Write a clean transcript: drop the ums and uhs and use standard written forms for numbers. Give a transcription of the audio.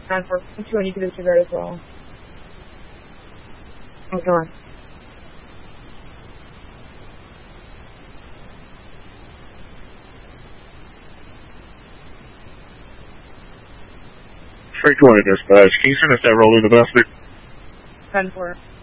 9-4. 2, I need to disregard as well. Okay. Freight 20 dispatch. Can you send us that roll in the basket? 10-4.